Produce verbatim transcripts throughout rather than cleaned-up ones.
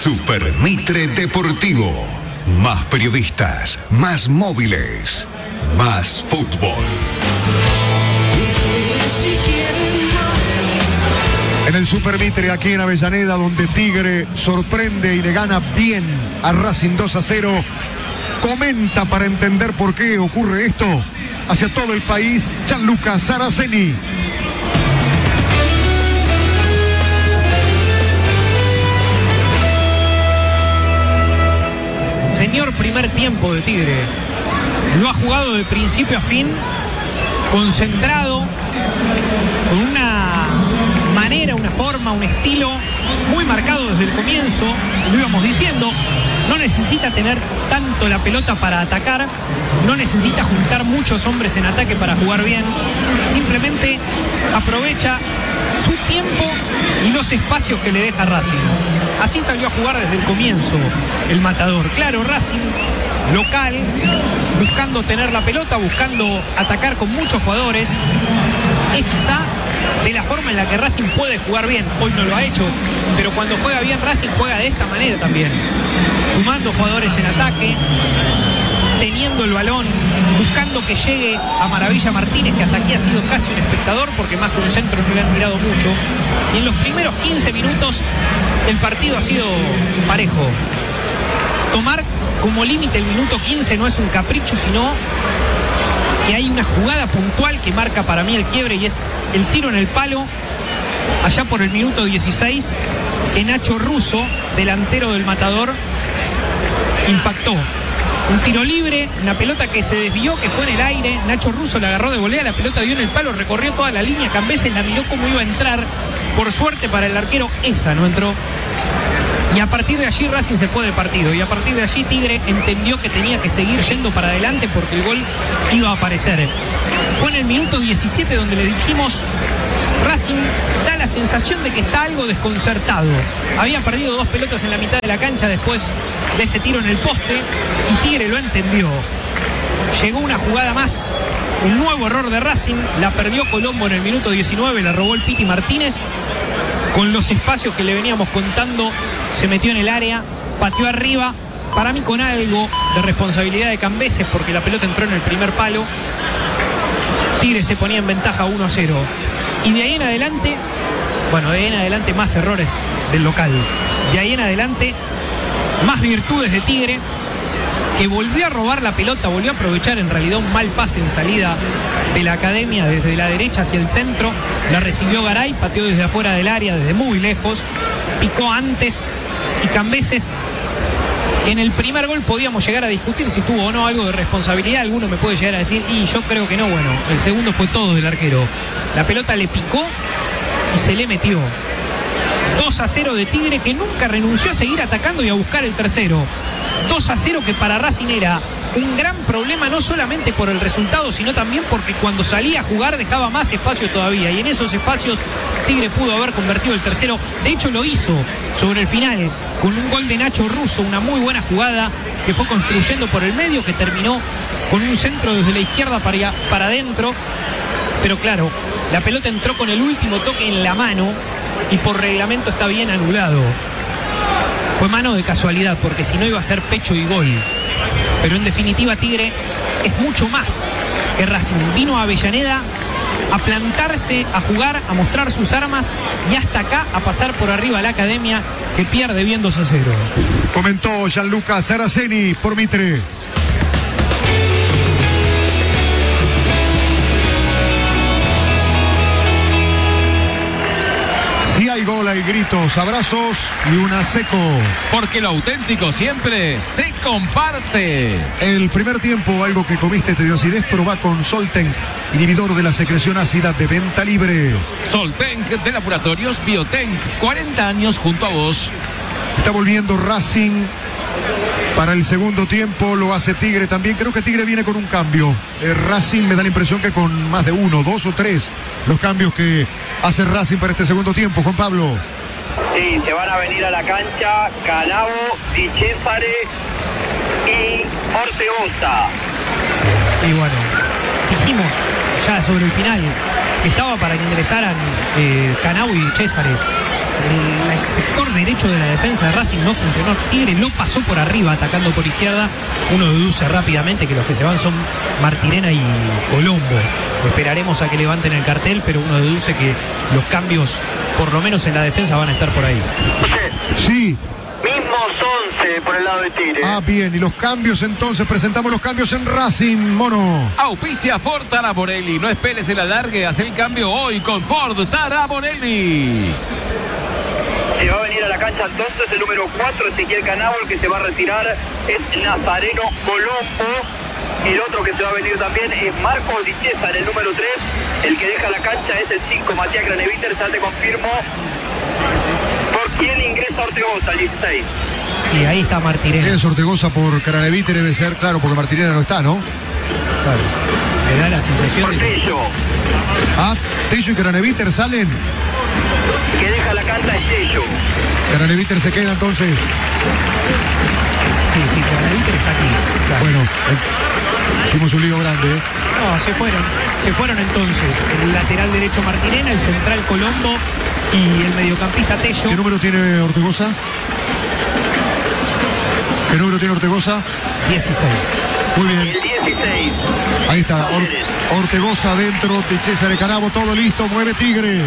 Super Mitre Deportivo. Más periodistas, más móviles, más fútbol. En el Super Mitre, aquí en Avellaneda, donde Tigre sorprende y le gana bien a Racing dos a cero. Comenta para entender por qué ocurre esto hacia todo el país, Gianluca Saraceni. Señor primer tiempo de Tigre. Lo ha jugado de principio a fin, concentrado, con una manera, una forma, un estilo muy marcado desde el comienzo. Lo íbamos diciendo, no necesita tener tanto la pelota para atacar, no necesita juntar muchos hombres en ataque para jugar bien, simplemente aprovecha su tiempo y los espacios que le deja Racing. Así salió a jugar desde el comienzo el Matador. Claro, Racing local, buscando tener la pelota, buscando atacar con muchos jugadores. Es quizá de la forma en la que Racing puede jugar bien. Hoy no lo ha hecho, pero cuando juega bien Racing juega de esta manera también, sumando jugadores en ataque, teniendo el balón, buscando que llegue a Maravilla Martínez, que hasta aquí ha sido casi un espectador, porque más que un centro no le han mirado mucho. Y en los primeros quince minutos el partido ha sido parejo. Tomar como límite el minuto quince no es un capricho, sino que hay una jugada puntual que marca para mí el quiebre, y es el tiro en el palo allá por el minuto dieciséis, que Nacho Russo, delantero del Matador, impactó. Un tiro libre, una pelota que se desvió, que fue en el aire. Nacho Russo la agarró de volea, la pelota dio en el palo, recorrió toda la línea. Cambeses la miró como iba a entrar. Por suerte para el arquero, esa no entró. Y a partir de allí Racing se fue del partido. Y a partir de allí Tigre entendió que tenía que seguir yendo para adelante porque el gol iba a aparecer. Fue en el minuto diecisiete donde le dijimos: Racing da la sensación de que está algo desconcertado. Había perdido dos pelotas en la mitad de la cancha después de ese tiro en el poste, y Tigre lo entendió. Llegó una jugada más, un nuevo error de Racing, la perdió Colombo en el minuto diecinueve, la robó el Piti Martínez. Con los espacios que le veníamos contando, se metió en el área, pateó arriba, para mí con algo de responsabilidad de Cambeses, porque la pelota entró en el primer palo. Tigre se ponía en ventaja uno a cero. Y de ahí en adelante, bueno, de ahí en adelante más errores del local. De ahí en adelante, más virtudes de Tigre, que volvió a robar la pelota, volvió a aprovechar en realidad un mal pase en salida de la Academia desde la derecha hacia el centro. La recibió Garay, pateó desde afuera del área, desde muy lejos, picó antes, y Cambeses, en el primer gol podíamos llegar a discutir si tuvo o no algo de responsabilidad. Alguno me puede llegar a decir, y yo creo que no. Bueno, el segundo fue todo del arquero. La pelota le picó y se le metió. dos a cero de Tigre, que nunca renunció a seguir atacando y a buscar el tercero. dos a cero que para Racing era un gran problema, no solamente por el resultado, sino también porque cuando salía a jugar dejaba más espacio todavía, y en esos espacios Tigre pudo haber convertido el tercero. De hecho lo hizo sobre el final con un gol de Nacho Russo, una muy buena jugada que fue construyendo por el medio, que terminó con un centro desde la izquierda para, para adentro. Pero claro, la pelota entró con el último toque en la mano y por reglamento está bien anulado. Fue mano de casualidad, porque si no iba a ser pecho y gol. Pero en definitiva Tigre es mucho más que Racing. Vino a Avellaneda a plantarse, a jugar, a mostrar sus armas, y hasta acá a pasar por arriba a la Academia, que pierde bien dos a cero. Comentó Gianluca Saraceni por Mitre. Si hay gol, hay gritos, abrazos y una seco. Porque lo auténtico siempre se comparte. El primer tiempo, algo que comiste te dio acidez, probá con Solten, inhibidor de la secreción ácida, de venta libre. Soltenc de Laboratorios Biotenc, cuarenta años junto a vos. Está volviendo Racing para el segundo tiempo, lo hace Tigre también. Creo que Tigre viene con un cambio. Eh, Racing me da la impresión que con más de uno, dos o tres los cambios que hace Racing para este segundo tiempo. Juan Pablo. Sí, se van a venir a la cancha Canavo, Di Cesare y Ortegoza. Y bueno, dijimos ya sobre el final que estaba para que ingresaran eh, Canavo y Di Cesare. El sector derecho derecho de la defensa de Racing no funcionó. Tigre lo pasó por arriba, atacando por izquierda. Uno deduce rápidamente que los que se van son Martirena y Colombo. Esperaremos a que levanten el cartel, pero uno deduce que los cambios, por lo menos en la defensa, van a estar por ahí. Sí. Mismos once por el lado de Tigre. Ah, bien, y los cambios entonces, presentamos los cambios en Racing, Mono. Auspicia Ford Taraborelli. No esperes el alargue, haz el cambio hoy con Ford Taraborelli. Se va a venir a la cancha entonces el número cuatro, Ezequiel Canabo. El que se va a retirar es Nazareno Colombo. Y el otro que se va a venir también es Marco Di César, el número tres. El que deja la cancha es el cinco, Matías Graneviter. Ya te confirmo por quién ingresa Ortegoza, el dieciséis. Y ahí está Martirena. Es Ortegoza por Caranevite, debe ser, claro, porque Martirena no está, ¿no? Claro. Me da la sensación de que... Portillo, Ah, Tello y Caraneviter salen. que deja la cancha es Tello. Caraneviter se queda entonces. Sí, sí, Graneviter está aquí. Claro. Bueno, eh, hicimos un lío grande, ¿eh? No, se fueron. Se fueron entonces el lateral derecho Martirena, el central Colombo y el mediocampista Tello. ¿Qué número tiene Ortegoza? ¿Qué número tiene Ortegoza? dieciséis. Muy bien. El dieciséis. Ahí está, Or- Ortegoza adentro, de César de Canabo, todo listo, mueve Tigre.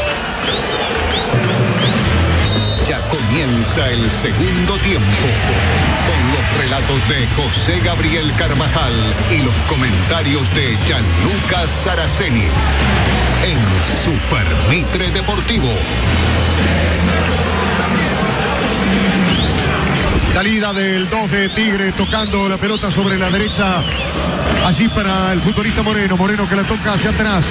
Ya comienza el segundo tiempo. Con los relatos de José Gabriel Carvajal y los comentarios de Gianluca Saraceni. En Super Mitre Deportivo. Salida del dos de Tigre, tocando la pelota sobre la derecha. Allí para el futbolista Moreno. Moreno que la toca hacia atrás.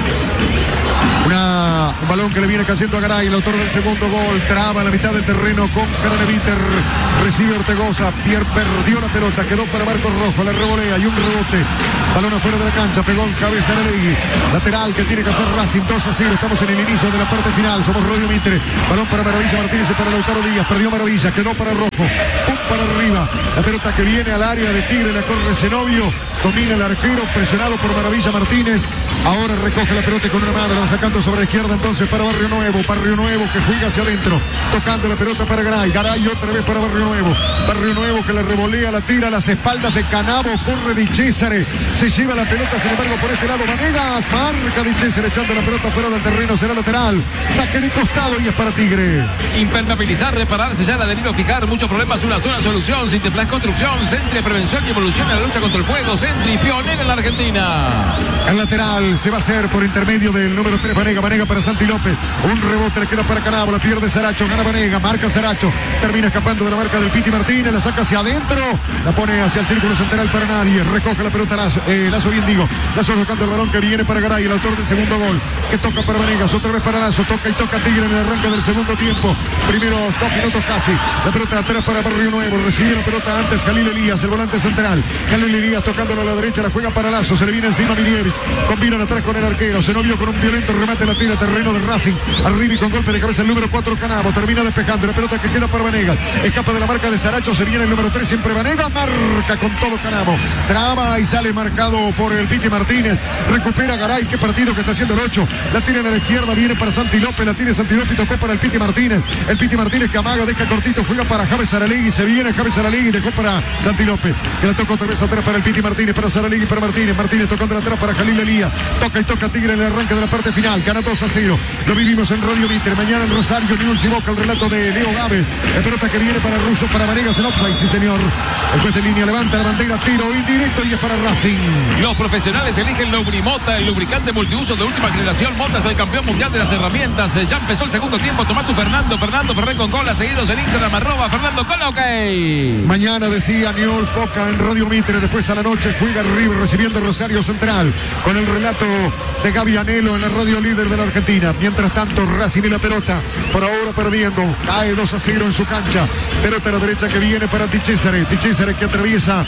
Una, un balón que le viene cayendo a Garay, el autor del segundo gol. Traba en la mitad del terreno con Caraneviter. Recibe Ortegoza. Pierre perdió la pelota. Quedó para Marcos Rojo. La revolea y un rebote. Balón afuera de la cancha. Pegó en cabeza a Alegui. Lateral que tiene que hacer Racing. dos a cero. Estamos en el inicio de la parte final. Somos Radio Mitre. Balón para Maravilla Martínez y para Lautaro Díaz. Perdió Maravilla. Quedó para Rojo. Pum para arriba. La pelota que viene al área de Tigre. La corre Zenobio. Domina el arquero. Presionado por Maravilla Martínez. Ahora recoge la pelota con una mano. La va sacando sobre la izquierda entonces para Barrio Nuevo. Barrio Nuevo que juega hacia adentro. Tocando la pelota para Garay. Garay otra vez para Barrio Nuevo. Barrio Nuevo que la revolea, la tira a las espaldas de Canabo. Corre Di Césare. Se lleva la pelota, sin embargo, por este lado Vanegas. Marca Di Césare echando la pelota fuera del terreno. Será lateral. Saque de costado y es para Tigre. Impermeabilizar, reparar, sellar, adherir o fijar. Muchos problemas, una sola solución. Sinterplas Construcción. Centri, prevención y evolución en la lucha contra el fuego. Centri, pionero en la Argentina. El lateral se va a hacer por intermedio del número tres, Vanega. Vanega para Santi López. Un rebote le queda para Canabo. La pierde Saracho. Gana Vanega. Marca Saracho. Termina escapando de la marca del Piti Martínez. La saca hacia adentro. La pone hacia el círculo central para nadie. Recoge la pelota Lazo. Eh, Lazo bien digo. Lazo tocando el balón que viene para Garay. El autor del segundo gol. Que toca para Vanegas. Otra vez para Lazo. Toca y toca Tigre en el arranque del segundo tiempo. Primeros dos minutos casi. La pelota atrás para Barrio Nuevo. Recibe la pelota antes Jalil Elías. El volante central. Jalil Elías tocándolo a la derecha. La juega para Lazo. Se le viene encima Milievich. Combinan atrás con el arquero. Zenobio con un violento remate. La tira terreno del Racing. Arriba y con golpe de cabeza el número cuatro Canabo. Termina despejando. La pelota que queda para Vanegas. Escapa de la marca de Saracho. Se viene el número tres. Siempre Vanegas. Marca con todo Canabo. Traba y sale marcado por el Piti Martínez. Recupera Garay. Qué partido que está haciendo el ocho. La tiran a la izquierda. Viene para Santi López. La tiene Santi López y tocó para el Piti Martínez. El Piti Martínez que amaga. Deja cortito. Juega para Javes Saralegui. Se viene Javes Saralegui. Dejó para Santi López. Que la toca otra vez atrás para el Piti Martínez. Para Saralegui. Para Martínez. Martínez tocando atrás para Jalil Elías. Toca y toca Tigre en el arranque de la parte final. Gana dos a cero. Lo vivimos en Radio Mitre. Mañana en Rosario. Newell's y Boca. El relato de Leo Gávez. La pelota que viene para Russo. Para Vanegas en offside. Sí, señor. El juez de línea levanta la bandera. Tiro indirecto y es para Racing. Los profesionales eligen Lubrimota, el lubricante multiuso de última generación. Motas del campeón mundial de las herramientas. Ya empezó el segundo tiempo. Tomá tu Fernando. Fernando Ferrer con cola. Seguidos en Instagram. Arroba Fernando Cola. Ok. Mañana decía Newell's Boca en Radio Mitre. Después a la noche juega River recibiendo Rosario Central. Con el relato de Gaby Anelo en la radio líder de la Argentina. Mientras tanto, Racing y la pelota. Por ahora perdiendo. Cae dos a cero en su cancha. Pelota a la derecha que viene para Di Césare. Di Césare que atraviesa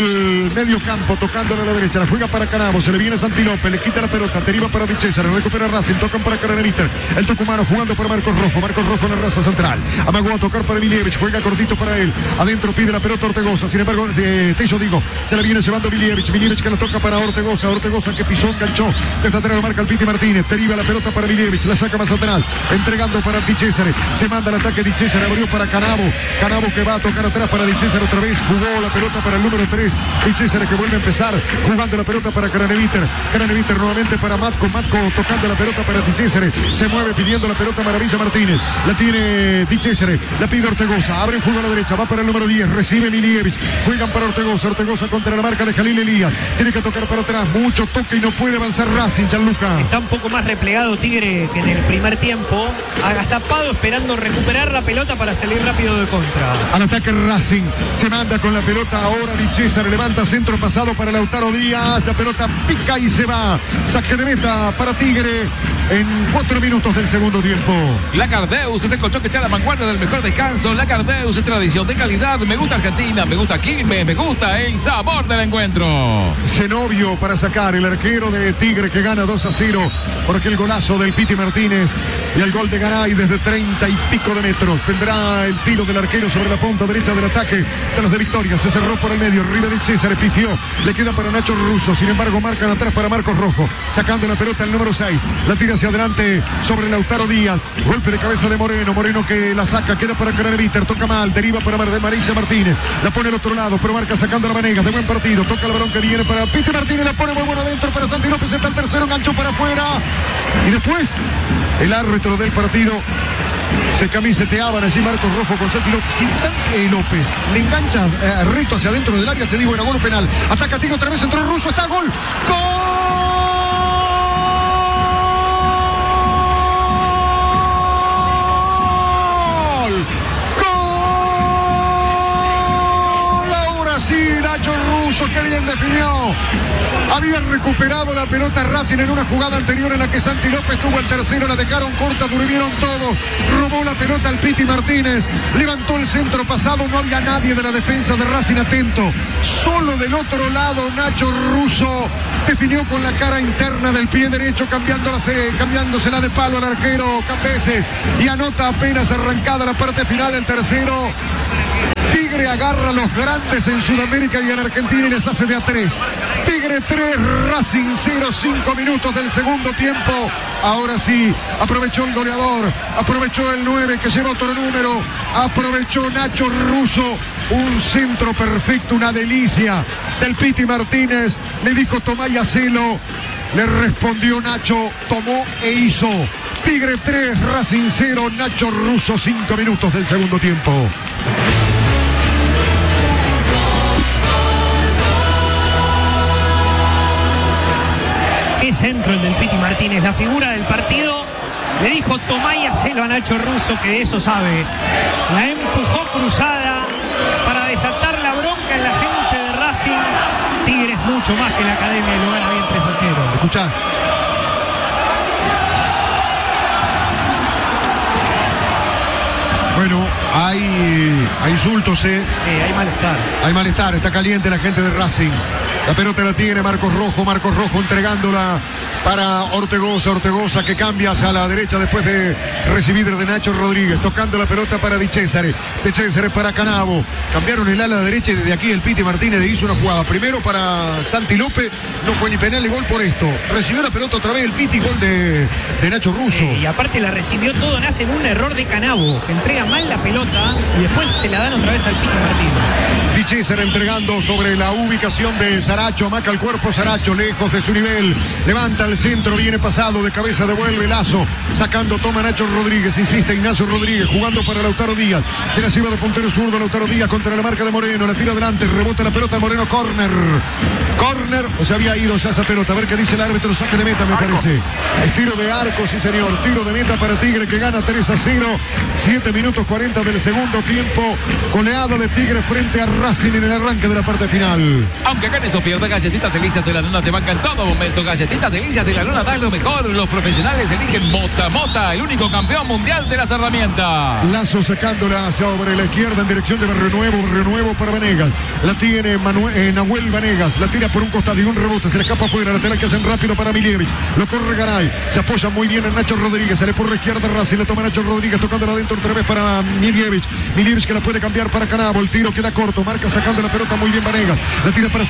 el medio campo tocándole a la derecha. La juega para Canabo. Se le viene Santi López. Le quita la pelota. Deriva para Di Césare. Recupera Racing. Tocan para Caraneviter. El tucumano jugando para Marcos Rojo. Marcos Rojo en la raza central. Amagó a tocar para Milievich. Juega cortito para él. Adentro pide la pelota Ortegoza. Sin embargo, de Tello digo. Se la viene llevando Milievich. Milievich, Milievich que la toca para Ortegoza, Ortegoza que pisó, enganchó, desde atrás la marca el Piti Martínez, deriva la pelota para Milievich, la saca más atrás, entregando para Di Cesare, se manda el ataque Di Cesare, abrió para Canavo, Canavo que va a tocar atrás para Di Cesare otra vez, jugó la pelota para el número tres, Di Cesare que vuelve a empezar, jugando la pelota para Craneviter, Craneviter nuevamente para Matko, Matko tocando la pelota para Di Cesare, se mueve pidiendo la pelota Maravilla Martínez, la tiene Di Cesare, la pide Ortegoza, abre un juego a la derecha, va para el número diez, recibe Milievich, juegan para Ortegoza, Ortegoza contra la marca de Jalil Elías, tiene que tocar para atrás, mucho toque y no puede avanzar Racing, Gianluca. Está un poco más replegado Tigre que en el primer tiempo, agazapado esperando recuperar la pelota para salir rápido de contra. Al ataque Racing, se manda con la pelota ahora Di Cesare, levanta centro pasado para Lautaro Díaz, la pelota pica y se va, saque de meta para Tigre en cuatro minutos del segundo tiempo. La Cardeus es el colchón que está a la vanguardia del mejor descanso. La Cardeus es tradición de calidad. Me gusta Argentina, me gusta Quilmes, me gusta el sabor del encuentro. Zenobio para sacar, el arquero de Tigre que gana dos a cero por aquel golazo del Piti Martínez y el gol de Garay desde treinta y pico de metros. Tendrá el tiro del arquero sobre la punta derecha del ataque de los de Victoria. Se cerró por el medio, arriba de César, pifió, le queda para Nacho Russo. Sin embargo marcan atrás para Marcos Rojo, sacando la pelota el número seis, la tira hacia adelante sobre Lautaro Díaz, golpe de cabeza de Moreno, Moreno que la saca, queda para Craneviter, toca mal, deriva para Mar de Marisa Martínez, la pone al otro lado, pero marca sacando a la Vanegas, de buen partido, toca el balón que viene para Piti Martínez, la pone muy bueno adentro para Santi López, está el tercero, enganchó para afuera, y después el árbitro del partido se camiseteaban allí Marcos Rojo con Santi López. Sin Santi López le engancha eh, recto hacia adentro del área, te digo, era gol penal. Ataca Tigre otra vez, entró el ruso, está gol. ¡Gol! Nacho Russo, que bien definió. Había recuperado la pelota Racing en una jugada anterior en la que Santi López tuvo el tercero, la dejaron corta, durmieron todos, robó la pelota al Piti Martínez, levantó el centro pasado, no había nadie de la defensa de Racing atento, solo del otro lado Nacho Russo definió con la cara interna del pie derecho, cambiándosela de palo al arquero Cambeses, y anota apenas arrancada la parte final el tercero. Tigre agarra a los grandes en Sudamérica y en Argentina y les hace de a tres. Tigre tres, Racing cero, cinco minutos del segundo tiempo. Ahora sí, aprovechó el goleador, aprovechó el nueve que lleva otro número, aprovechó Nacho Russo, un centro perfecto, una delicia del Piti Martínez. Le dijo tomá y hacelo, le respondió Nacho, tomó e hizo. Tigre tres, Racing cero, Nacho Russo, cinco minutos del segundo tiempo. Qué centro el del Piti Martínez, la figura del partido. Le dijo tomá y hacelo a Nacho Russo, que de eso sabe. La empujó cruzada para desatar la bronca en la gente de Racing. Tigre es mucho más que la academia y lo gana bien tres a cero. Escuchá. Bueno, hay, hay insultos, ¿eh? Sí, hay malestar. Hay malestar, está caliente la gente de Racing. La pelota la tiene Marcos Rojo, Marcos Rojo entregándola para Ortegoza, Ortegoza que cambia hacia la derecha después de recibir de Nacho Rodríguez, tocando la pelota para Di Cesare, Di Cesare para Canavo, cambiaron el ala derecha y desde aquí el Piti Martínez le hizo una jugada, primero para Santi López, no fue ni penal ni gol por esto, recibió la pelota otra vez el Piti, gol de, de Nacho Russo. Sí, y aparte la recibió todo, nace en un error de Canavo, que entrega mal la pelota y después se la dan otra vez al Piti Martínez. Di Cesare entregando sobre la ubicación de Saracho, amaca el cuerpo Saracho, lejos de su nivel, levanta el centro, viene pasado, de cabeza devuelve Lazo, sacando, toma Nacho Rodríguez, insiste Ignacio Rodríguez, jugando para Lautaro Díaz, se la lleva de puntero zurdo Lautaro Díaz contra la marca de Moreno, la tira adelante, rebota la pelota Moreno, córner, córner, o se había ido ya esa pelota, a ver qué dice el árbitro, saque de meta me parece, es tiro de arco, sí señor, tiro de meta para Tigre que gana tres a cero, siete minutos cuarenta del segundo tiempo, goleada de Tigre frente a Racing en el arranque de la parte final. Aunque ganes o pierdas, Galletitas Delicias de la Luna te banca en todo momento. Galletitas Delicias de la Luna da lo mejor. Los profesionales eligen Mota Mota, el único campeón mundial de las herramientas. Lazo sacándola sobre la izquierda en dirección de Barrio Nuevo, Barrio Nuevo para Vanegas. La tiene Manuel, eh, Nahuel Vanegas, la tira por un costado y un rebote, se le escapa afuera, lateral que hacen rápido para Milievich. Lo corre Garay, se apoya muy bien en Nacho Rodríguez, sale por la izquierda Racing, le toma Nacho Rodríguez, tocándola adentro otra vez para Milievich. Milievich que la puede cambiar para Canavo, el tiro queda corto, marca sacando la pelota muy bien Vanegas, la tira para Santi López,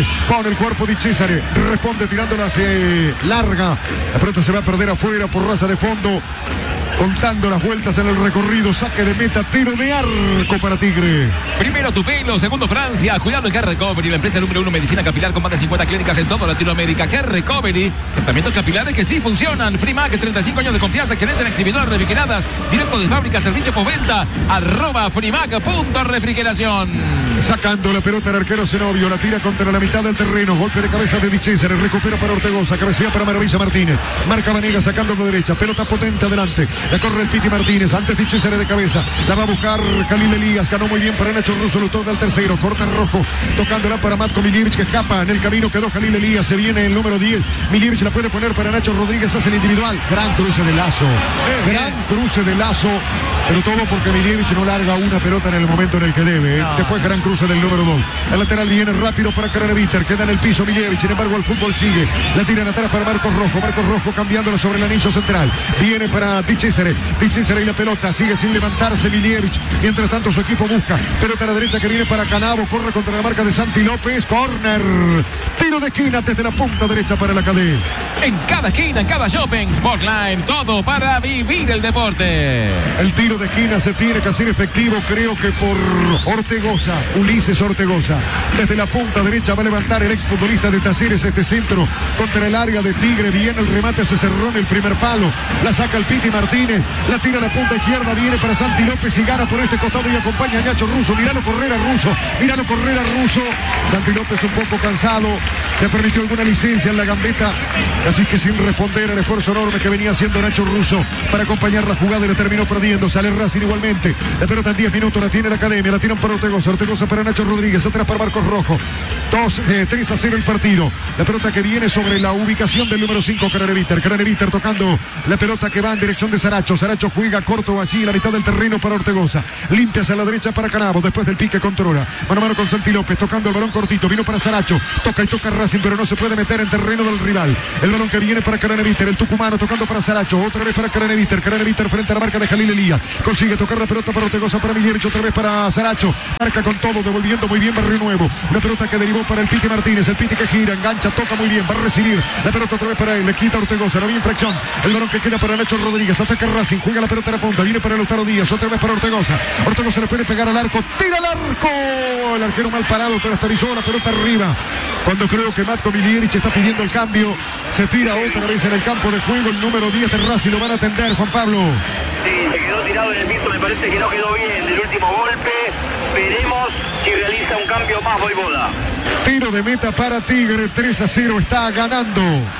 Tigre. Pone el cuerpo de César. Responde tirándola hacia larga. La pelota se va a perder afuera por raza de fondo. Contando las vueltas en el recorrido, saque de meta, tiro de arco para Tigre. Primero tu pelo, segundo Francia. Cuidado en Hair Recovery, la empresa número uno medicina capilar con más de cincuenta clínicas en toda Latinoamérica. Hair Recovery, tratamientos capilares que sí funcionan. Frimac, treinta y cinco años de confianza, excelencia en exhibidoras refrigeradas, directo de fábrica, servicio postventa, arroba Frimac, punto refrigeración. Sacando la pelota el arquero Zenobio, la tira contra la mitad del terreno, golpe de cabeza de Di César, recupera para Ortegoza, cabecea para Maravilla Martínez, marca Vanega sacando de derecha, pelota potente adelante, la corre el Piti Martínez, antes Di César de cabeza, la va a buscar Khalil Elías, ganó muy bien para Nacho Russo, lo toca al tercero, corta en rojo, tocándola para Matko Miljevic que escapa, en el camino quedó Khalil Elías, se viene el número diez, Miljevic la puede poner para Nacho Rodríguez, hace el individual, gran cruce de Lazo, gran cruce de Lazo, pero todo porque Miljevic no larga una pelota en el momento en el que debe, ¿eh? Después gran cruce del número dos, el lateral viene rápido para Craneviter, queda en el piso Miljevic, sin embargo el fútbol sigue, la tira en atrás para Marcos Rojo, Marcos Rojo cambiándola sobre el anillo central, viene para Di César, Di César y la pelota, sigue sin levantarse Miljevic, mientras tanto su equipo busca, pelota a la derecha que viene para Canavo, corre contra la marca de Santi López, córner, tiro de esquina desde la punta derecha para la cadena. En cada esquina, en cada shopping, Sportline, todo para vivir el deporte. El tiro de esquina se tiene que hacer efectivo, creo que por Ortegoza, Ulises Ortegoza, desde la punta derecha va a levantar el exfutbolista de Talleres este centro contra el área de Tigre, viene el remate, se cerró en el primer palo, la saca el Piti Martínez, la tira a la punta izquierda, viene para Santi López y gana por este costado y acompaña a Nacho Russo, miralo correr a Russo, miralo correr a Russo, Santi López un poco cansado, se permitió alguna licencia en la gambeta, así que sin responder al esfuerzo enorme que venía haciendo Nacho Russo para acompañar la jugada y la terminó perdiendo, sale Racing igualmente, la pelota en diez minutos la tiene la Academia, la tiran para Ortegoza, Ortegoza para Nacho Rodríguez, atrás para Marcos Rojo, dos, eh, tres a cero el partido, la pelota que viene sobre la ubicación del número cinco, Craneviter, Craneviter tocando la pelota que va en dirección de Saracho, Saracho juega corto allí en la mitad del terreno para Ortegoza, limpia hacia la derecha para Canavo, después del pique controla, mano a mano con Santi López, tocando el balón cortito, vino para Saracho, toca y toca Racing, pero no se puede meter en terreno del rival, el balón que viene para Craneviter, el tucumano tocando para Saracho, otra vez para Craneviter, Craneviter frente a la marca de Khalil Elías, consigue tocar la pelota para Ortegoza, para Miljevic, otra vez para Saracho, marca con todo, devolviendo muy bien Barrio Nuevo, una pelota que derivó para el Piti Martínez, el Piti que gira, engancha, toca muy bien, va a recibir la pelota otra vez para él, le quita Ortegoza, no había infracción, el balón que queda para Nacho Rodríguez, ataca Racing, juega la pelota a la punta, viene para Lautaro Díaz, otra vez para Ortegoza, Ortegoza le puede pegar al arco, tira al arco, el arquero mal parado, pero estabilizó la pelota arriba, cuando creo que Matko Miljevic está pidiendo el cambio, se tira otra vez en el campo de juego, el número diez de Racing, lo van a atender, Juan Pablo. Sí, se quedó tirado en el piso, me parece que no quedó bien del último golpe, veremos si realiza un cambio más Voivoda. Tiro de meta para Tigre, tres a cero, está ganando.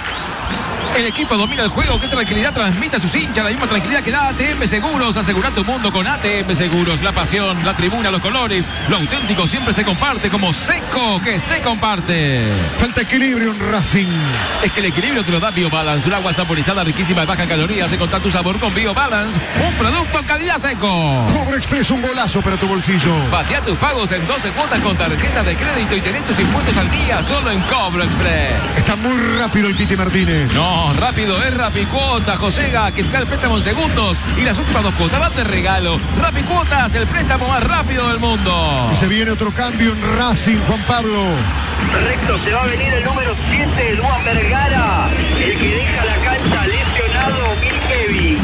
El equipo domina el juego, qué tranquilidad transmite a sus hinchas, la misma tranquilidad que da A T M Seguros. Asegura tu mundo con A T M Seguros. La pasión, la tribuna, los colores, lo auténtico siempre se comparte como Seco, que se comparte. Falta equilibrio en Racing. Es que el equilibrio te lo da BioBalance, un agua saborizada riquísima y baja en calorías. Encontrar tu sabor con BioBalance, un producto en calidad Seco. Cobro Express, un golazo para tu bolsillo. Batea tus pagos en doce cuotas con tarjeta de crédito y tenés tus impuestos al día solo en Cobro Express. Está muy rápido el Piti Martínez. No, rápido es Rapicuotas, Josega, que te da el préstamo en segundos y las últimas dos cuotas van de regalo. Rapicuotas, el préstamo más rápido del mundo. Y se viene otro cambio en Racing, Juan Pablo. Recto, se va a venir el número siete, Duan Vergara, el que deja la cancha lesionado, Miljevic.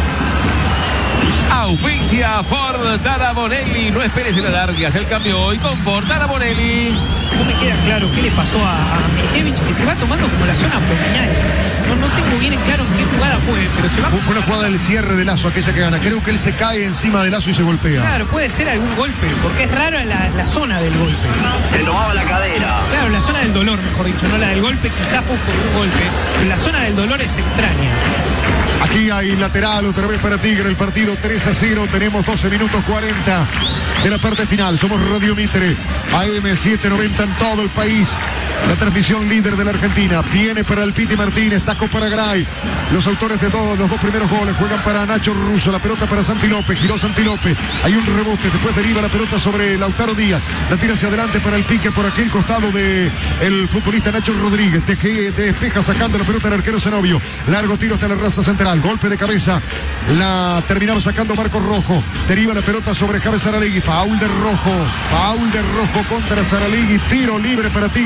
Auspicia Ford Tarabonelli. No esperes en la larga, el cambio hoy con Ford Tarabonelli. No me queda claro qué le pasó a, a Miljevic, que se va tomando como la zona abdominal. No, no tengo bien en claro en qué jugada fue, pero se va... Fue, fue una jugada del cierre de Lazo, aquella que gana. Creo que él se cae encima de Lazo y se golpea. Claro, puede ser algún golpe, porque es raro la, la zona del golpe. Se tomaba la cadera. Claro, la zona del dolor, mejor dicho, no la del golpe, quizás fue por un golpe, pero la zona del dolor es extraña. Aquí hay lateral, otra vez para Tigre, el partido tres a cero, tenemos doce minutos cuarenta de la parte final. Somos Radio Mitre, A M setecientos noventa en todo el país. La transmisión líder de la Argentina. Viene para el Piti Martínez, taco para Gray. Los autores de todos los dos primeros goles juegan para Nacho Russo. La pelota para Santi López, giró Santi López. Hay un rebote, después deriva la pelota sobre Lautaro Díaz. La tira hacia adelante para el pique por aquel costado de el futbolista Nacho Rodríguez. Teje, despeja sacando la pelota al arquero Zenobio. Largo tiro hasta la raza central. Golpe de cabeza. La terminaba sacando Marcos Rojo. Deriva la pelota sobre Javes Saralegui. Paul de Rojo. Paul de Rojo contra Saralegui. Tiro libre para Tigre.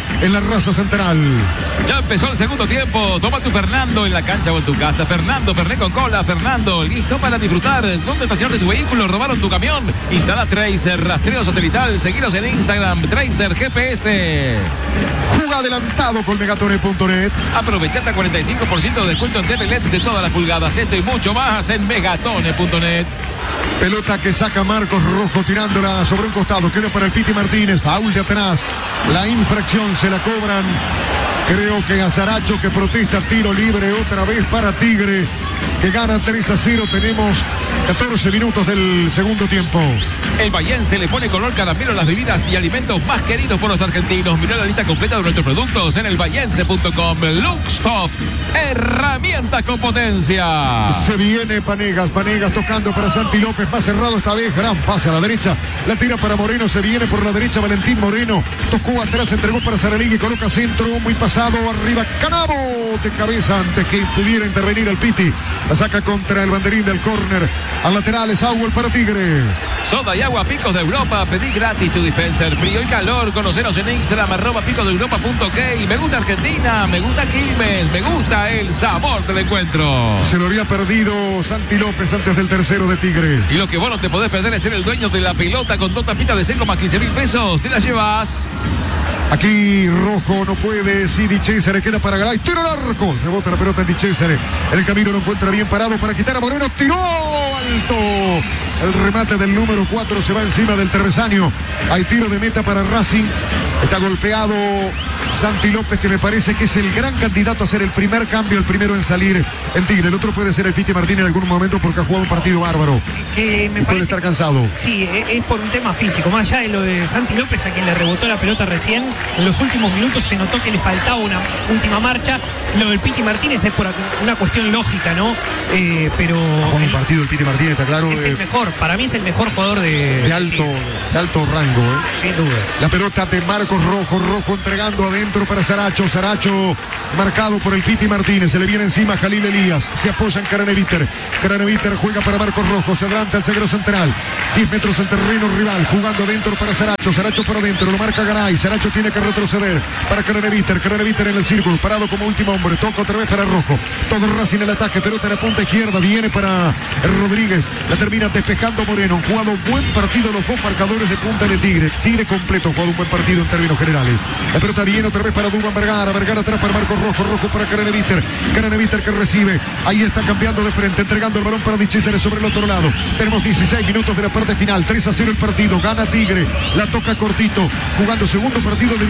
en la raza central. Ya empezó el segundo tiempo. Toma tu Fernando en la cancha o en tu casa. Fernando, Fernet con cola. Fernando, listo para disfrutar. ¿Dónde estacionaste tu vehículo? ¿Robaron tu camión? Instala Tracer, rastreo satelital. Seguiros en Instagram, Tracer G P S. Juega adelantado con megatone punto net. Aprovecha hasta cuarenta y cinco por ciento de descuento en T V L E Ds de todas las pulgadas. Esto y mucho más en megatone punto net. Pelota que saca Marcos Rojo tirándola sobre un costado. Queda para el Piti Martínez. Foul de atrás. La infracción se la cobran. Creo que a Saracho, que protesta, tiro libre otra vez para Tigre, que gana tres a cero. Tenemos catorce minutos del segundo tiempo. El Bahiense le pone color caramelo a las bebidas y alimentos más queridos por los argentinos. Mirá la lista completa de nuestros productos en el bahiense punto com. Luxtoff, herramientas con potencia. Se viene Panegas, Panegas tocando para Santi López, más cerrado esta vez, gran pase a la derecha, la tira para Moreno, se viene por la derecha Valentín Moreno, tocó atrás, entregó para Saralegui, coloca centro, muy pasado, arriba Canavo, de cabeza antes que pudiera intervenir el Piti, la saca contra el banderín del córner, al lateral es Auel para Tigre. Soda y agua Picos de Europa, pedí gratis tu dispenser, frío y calor, conoceros en Instagram, arroba picos de europa punto ok. Me gusta Argentina, me gusta Quilmes, me gusta el sabor del encuentro. Se lo había perdido Santi López antes del tercero de Tigre. Y lo que vos no te podés perder es ser el dueño de la pelota con dos tapitas de seco más quince mil pesos, te la llevas. Aquí Rojo no puede, sí, Di Cesare queda para Garay, tiro al arco, rebota la pelota en Di Cesare, el camino lo encuentra bien parado para quitar a Moreno, tiró alto, el remate del número cuatro se va encima del travesaño, hay tiro de meta para Racing, está golpeado Santi López, que me parece que es el gran candidato a hacer el primer cambio, el primero en salir en Tigre, el otro puede ser el Piti Martínez en algún momento porque ha jugado un partido bárbaro, que me y puede parece estar cansado. Sí, es por un tema físico, más allá de lo de Santi López, a quien le rebotó la pelota recién, en los últimos minutos se notó que le faltaba una última marcha. Lo del Piti Martínez es por una cuestión lógica, ¿no? Eh, pero Con el, un partido el Piti Martínez, está claro. es eh, el mejor, para mí es el mejor jugador de, de alto, de alto rango, ¿eh? sin duda. La pelota de Marcos Rojo, Rojo entregando adentro para Saracho, Saracho marcado por el Piti Martínez, se le viene encima Jalil Elías, se apoya en Craneviter, Craneviter juega para Marcos Rojo, se adelanta el zaguero central, diez metros en terreno rival, jugando adentro para Saracho, Saracho por adentro, lo marca Garay, Saracho tiene que retroceder para Craneviter, Craneviter en el círculo, parado como último hombre, toca otra vez para Rojo, todo Racing en el ataque, pelota en la punta izquierda, viene para Rodríguez, la termina despejando Moreno, jugado buen partido los dos marcadores de punta de Tigre, Tigre completo, jugado un buen partido en términos generales, la pelota viene otra vez para Duván Vergara, Vergara atrás para Marcos Rojo, Rojo para Craneviter, Craneviter que recibe, ahí está cambiando de frente, entregando el balón para Di Cesare sobre el otro lado, tenemos dieciséis minutos de la parte final, tres a cero el partido, gana Tigre, la toca cortito, jugando segundo partido de